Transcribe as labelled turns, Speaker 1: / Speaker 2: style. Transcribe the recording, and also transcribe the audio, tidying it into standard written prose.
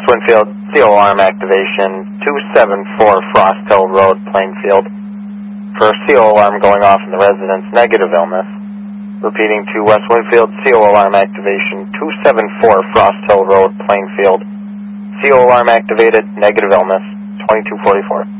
Speaker 1: West Winfield, CO alarm activation 274 Frost Hill Road, Plainfield. For CO alarm going off in the residence, negative illness. Repeating to West Winfield, CO alarm activation 274 Frost Hill Road, Plainfield. CO alarm activated, negative illness, 2244.